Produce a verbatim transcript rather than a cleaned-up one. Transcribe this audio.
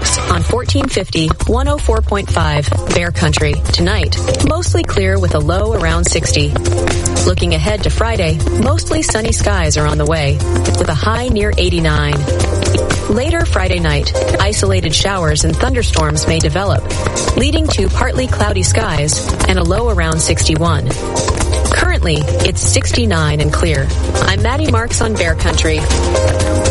Marks on fourteen fifty, one oh four point five Bear Country. Tonight, mostly clear with a low around sixty. Looking ahead to Friday, mostly sunny skies are on the way with a high near eighty-nine. Later Friday night, isolated showers and thunderstorms may develop, leading to partly cloudy skies and a low around sixty-one. Currently, it's sixty-nine and clear. I'm Maddie Marks on Bear Country.